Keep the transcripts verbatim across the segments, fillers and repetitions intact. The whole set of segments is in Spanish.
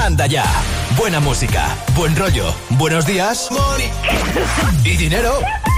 Anda ya. Buena música, buen rollo, buenos días y dinero.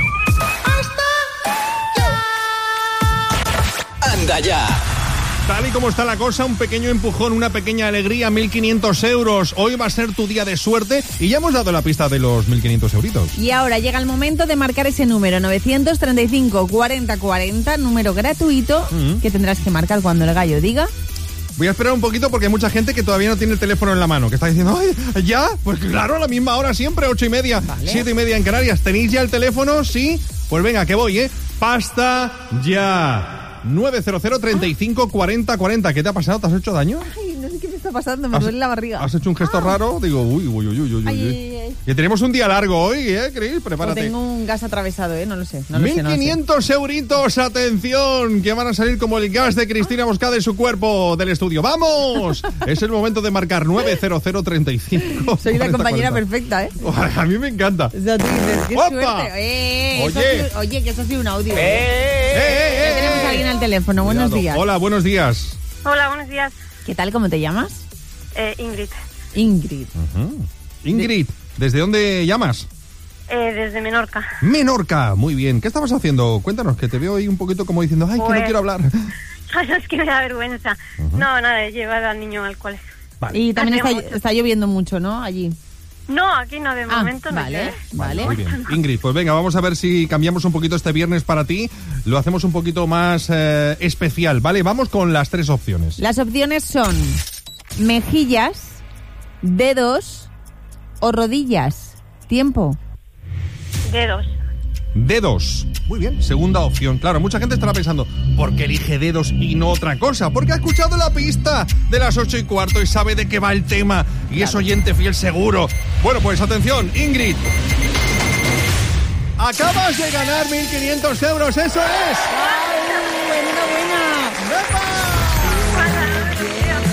Anda ya. Tal y como está la cosa, un pequeño empujón, una pequeña alegría, mil quinientos euros. Hoy va a ser tu día de suerte y ya hemos dado la pista de los mil quinientos euritos. Y ahora llega el momento de marcar ese número, novecientos treinta y cinco, cuarenta, cuarenta, número gratuito, mm-hmm. que tendrás que marcar cuando el gallo diga. Voy a esperar un poquito porque hay mucha gente que todavía no tiene el teléfono en la mano, que está diciendo, ¡ay, ya! Pues claro, a la misma hora siempre, ocho y media, vale. siete y media en Canarias. ¿Tenéis ya el teléfono? Sí. Pues venga, que voy, ¿eh? Pasta ya. nueve cero cero, treinta y cinco, cuarenta, cuarenta. ¿Qué te ha pasado? ¿Te has hecho daño? Ay, no sé qué me está pasando, me duele la barriga. ¿Has hecho un gesto ah. raro? Digo, uy, uy, uy, uy, uy. Ay, ay, ay. Que tenemos un día largo hoy, ¿eh, Cris? Prepárate. O tengo un gas atravesado, ¿eh? No lo sé. No lo mil quinientos sé, no euritos, atención, que van a salir como el gas de Cristina Bosca de su cuerpo del estudio. ¡Vamos! Es el momento de marcar nueve cero cero, treinta y cinco. Soy la compañera cuarenta. Perfecta, ¿eh? A mí me encanta. O sea, tú dices, qué ¡Opa! suerte. Eh, oye. Eso sí, oye, que eso ha sido un audio. ¡Eh, eh, eh! Ya tenemos a alguien al teléfono. Buenos Cuidado. días. Hola, buenos días. Hola, buenos días. ¿Qué tal? ¿Cómo te llamas? Eh, Ingrid. Ingrid. Uh-huh. Ingrid, ¿desde dónde llamas? Eh, desde Menorca. Menorca, muy bien. ¿Qué estabas haciendo? Cuéntanos, que te veo ahí un poquito como diciendo, ay, pues, que no quiero hablar. Es que me da vergüenza. Uh-huh. No, nada, he llevado al niño al colegio. Vale. Y también está, está lloviendo mucho, ¿no? Allí. No, aquí no, de ah, momento no. Vale, vale. Muy bien. Ingrid, pues venga, vamos a ver si cambiamos un poquito este viernes para ti. Lo hacemos un poquito más eh, especial, ¿vale? Vamos con las tres opciones. Las opciones son mejillas, dedos o rodillas. Tiempo. Dedos. Dedos. Muy bien, segunda opción. Claro, mucha gente estará pensando, ¿por qué elige dedos y no otra cosa? Porque ha escuchado la pista de las ocho y cuarto y sabe de qué va el tema y claro. Es oyente fiel seguro. Bueno, pues atención, Ingrid. Acabas de ganar mil quinientos euros, eso es.